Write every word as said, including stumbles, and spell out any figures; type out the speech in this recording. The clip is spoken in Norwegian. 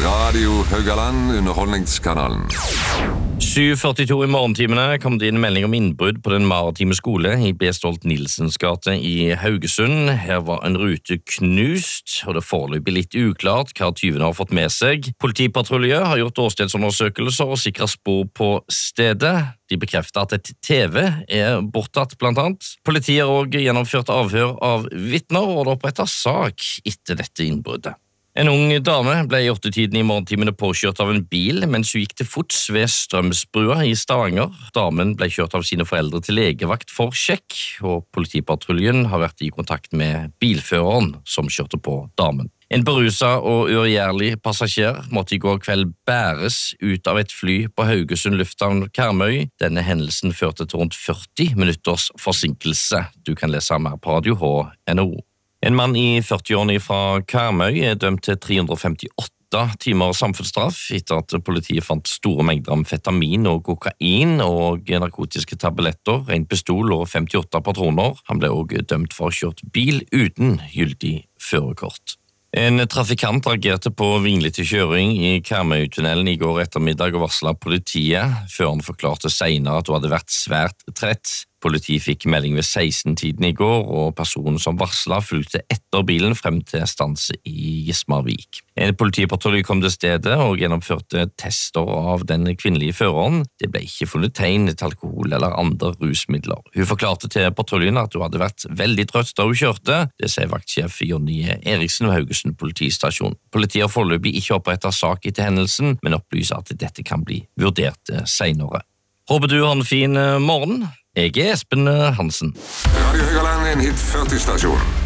Radio Haugaland, underholdningskanalen. sju førtito i morgentimene kom det inn melding om innbrudd på den maritime skole i B. Stolt Nilsens gate i Haugesund. Her var en rute knust, og det er foreløpig litt uklart hva tyvene har fått med seg. Politipatrulje har gjort åstedsundersøkelser og sikret spor på stedet. De bekrefter at et T V er borttatt, blant annet. Politiet har også gjennomført avhør av vitner, og det opprettet sak etter dette innbruddet. En ung dame ble i åttetiden i morgentimene påkjørt av en bil mens hun gikk til fots ved Strømsbrua i Stavanger. Damen ble kjørt av sine foreldre til legevakt for sjekk, og politipatruljen har vært i kontakt med bilføreren som kjørte på damen. En beruset og uregjerlig passasjer måtte i går kveld bæres ut av et fly på Haugesund lufthavn Karmøy. Denne hendelsen førte til rundt førti minutters forsinkelse. Du kan lese mer på radio h punktum no. En mann i førtiårene fra Karmøy er dømt til tre hundre femtiåtte timer samfunnsstraff etter at politiet fant store mengder amfetamin og kokain og narkotiske tabletter, en pistol og femtiåtte patroner. Han ble også dømt for å ha kjørt bil uten gyldig førerkort. En trafikant reagerte på vinglete kjøring i Karmøytunnelen i går ettermiddag og varslet politiet. Føreren forklarte senere at hun hadde vært svært trett. Politiet fikk melding ved seksten-tiden i går, og personen som varslet fulgte etter bilen frem til stans i Gismarvik. En politipatrulje kom til stedet og gjennomførte tester av den kvinnelige føreren. Det ble ikke funnet tegn til alkohol eller andre rusmidler. Hun forklarte til patruljen at hun hadde vært veldig trøtt da hun kjørte. Det sier vaktsjef Jonny Eriksen ved Haugesund politistasjon. Politiet har foreløpig ikke opprettet sak etter hendelsen, men opplyser at dette kan bli vurdert senere. Håper du har en fin morgen. Jeg er Espen Hansen. Radio Haugaland, en hit førti-stasjon.